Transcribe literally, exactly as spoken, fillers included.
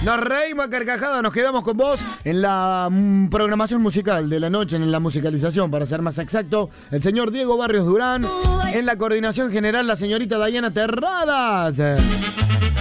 Nos reímos a carcajadas, nos quedamos con vos en la mm, programación musical de la noche, en la musicalización, para ser más exacto, el señor Diego Barrios Durán, en la coordinación general la señorita Dayana Terradas.